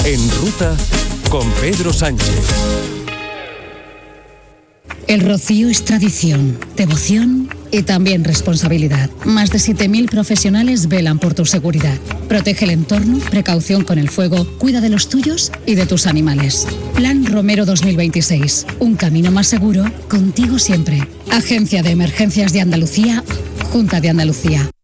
En Ruta con Pedro Sánchez. El rocío es tradición, devoción y también responsabilidad. Más de 7.000 profesionales velan por tu seguridad. Protege el entorno, precaución con el fuego, cuida de los tuyos y de tus animales. Plan Romero 2026. Un camino más seguro, contigo siempre. Agencia de Emergencias de Andalucía, Junta de Andalucía.